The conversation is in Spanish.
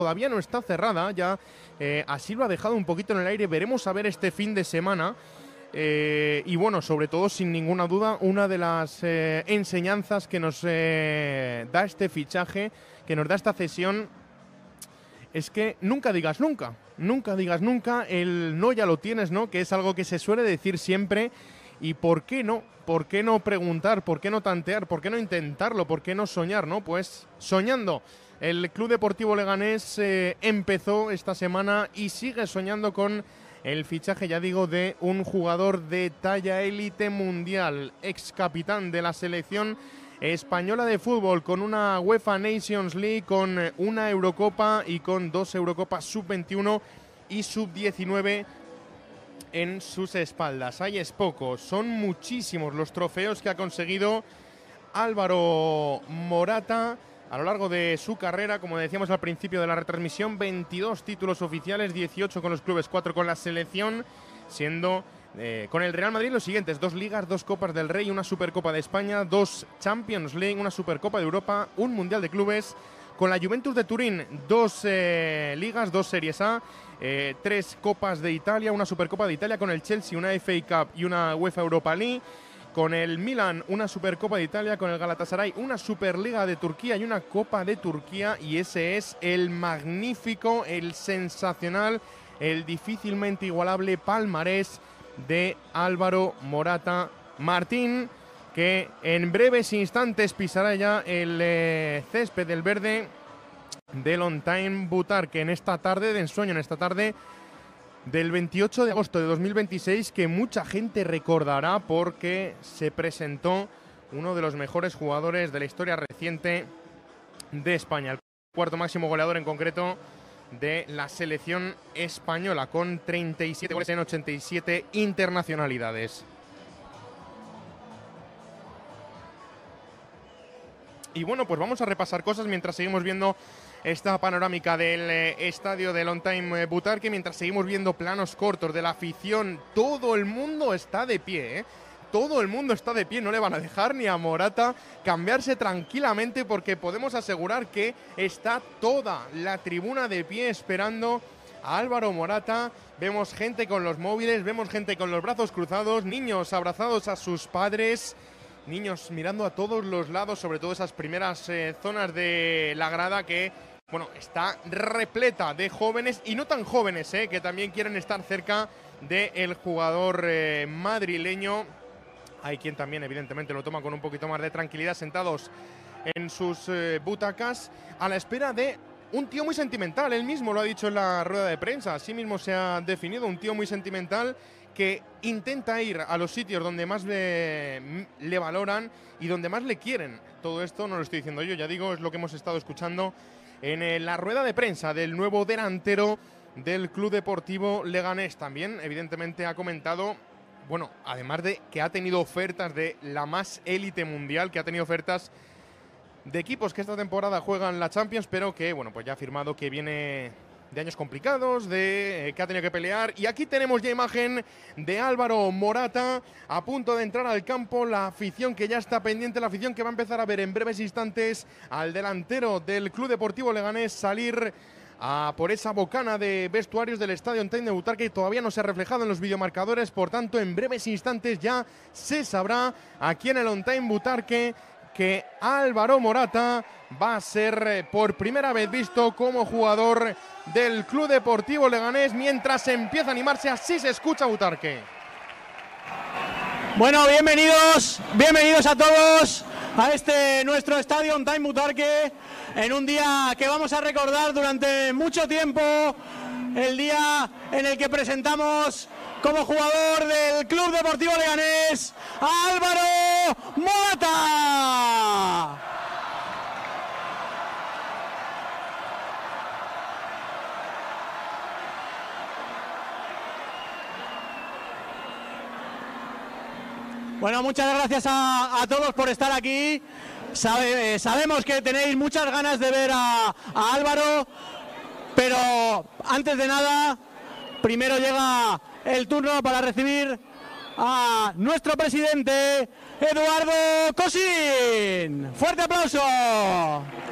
todavía no está cerrada, ya así lo ha dejado un poquito en el aire. Veremos a ver este fin de semana. Y bueno, sobre todo, sin ninguna duda, una de las enseñanzas que nos da este fichaje, que nos da esta cesión, es que nunca digas nunca. Nunca digas nunca, el no ya lo tienes, ¿no? Que es algo que se suele decir siempre. ¿Y por qué no? ¿Por qué no preguntar? ¿Por qué no tantear? ¿Por qué no intentarlo? ¿Por qué no soñar, no? Pues soñando. El Club Deportivo Leganés empezó esta semana y sigue soñando con el fichaje, ya digo, de un jugador de talla élite mundial, ex capitán de la selección española de fútbol, con una UEFA Nations League, con una Eurocopa y con 2 Eurocopas sub-21 y sub-19 en sus espaldas. Ahí es poco, son muchísimos los trofeos que ha conseguido Álvaro Morata a lo largo de su carrera. Como decíamos al principio de la retransmisión, 22 títulos oficiales, 18 con los clubes, 4 con la selección, siendo con el Real Madrid los siguientes: 2 ligas, 2 copas del Rey, una Supercopa de España, 2 Champions League, una Supercopa de Europa, un Mundial de Clubes. Con la Juventus de Turín, 2 ligas, 2 Series A, 3 Copas de Italia, una Supercopa de Italia. Con el Chelsea, una FA Cup y una UEFA Europa League. Con el Milan, una Supercopa de Italia. Con el Galatasaray, una Superliga de Turquía y una Copa de Turquía. Y ese es el magnífico, el sensacional, el difícilmente igualable palmarés de Álvaro Morata Martín, que en breves instantes pisará ya el césped del verde del Entaim Butarque en esta tarde de ensueño, en esta tarde del 28 de agosto de 2026, que mucha gente recordará porque se presentó uno de los mejores jugadores de la historia reciente de España, el cuarto máximo goleador en concreto de la selección española, con 37 goles en 87 internacionalidades. Y bueno, pues vamos a repasar cosas mientras seguimos viendo esta panorámica del estadio del Entaim Butarque, mientras seguimos viendo planos cortos de la afición. Todo el mundo está de pie, ¿eh? Todo el mundo está de pie, no le van a dejar ni a Morata cambiarse tranquilamente, porque podemos asegurar que está toda la tribuna de pie esperando a Álvaro Morata. Vemos gente con los móviles, vemos gente con los brazos cruzados, niños abrazados a sus padres, niños mirando a todos los lados, sobre todo esas primeras zonas de la grada que, bueno, está repleta de jóvenes y no tan jóvenes, que también quieren estar cerca del jugador madrileño. Hay quien también, evidentemente, lo toma con un poquito más de tranquilidad, sentados en sus butacas, a la espera de un tío muy sentimental. Él mismo lo ha dicho en la rueda de prensa, así mismo se ha definido, un tío muy sentimental que intenta ir a los sitios donde más le valoran y donde más le quieren. Todo esto no lo estoy diciendo yo, ya digo, es lo que hemos estado escuchando en la rueda de prensa del nuevo delantero del Club Deportivo Leganés. También, evidentemente, ha comentado, bueno, además de que ha tenido ofertas de la más élite mundial, que ha tenido ofertas de equipos que esta temporada juegan la Champions, pero que, bueno, pues ya ha afirmado que viene de años complicados, que ha tenido que pelear. Y aquí tenemos ya imagen de Álvaro Morata a punto de entrar al campo. La afición que ya está pendiente, la afición que va a empezar a ver en breves instantes al delantero del Club Deportivo Leganés salir por esa bocana de vestuarios del estadio Entaim de Butarque, que todavía no se ha reflejado en los videomarcadores. Por tanto, en breves instantes ya se sabrá aquí en el Entaim Butarque que Álvaro Morata va a ser por primera vez visto como jugador del Club Deportivo Leganés, mientras empieza a animarse. Así se escucha Butarque. Bueno, bienvenidos a todos a este nuestro estadio Entaim Butarque, en un día que vamos a recordar durante mucho tiempo, el día en el que presentamos como jugador del Club Deportivo Leganés a Álvaro Morata. Bueno, muchas gracias a todos por estar aquí. Sabemos que tenéis muchas ganas de ver a Álvaro, pero antes de nada, primero llega el turno para recibir a nuestro presidente, Eduardo Cosín. ¡Fuerte aplauso!